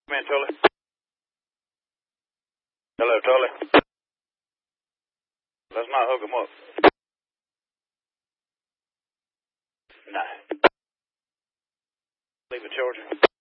Come in, Tully. Hello, Tully. Let's not hook him up. Nah. Leave it, Georgia.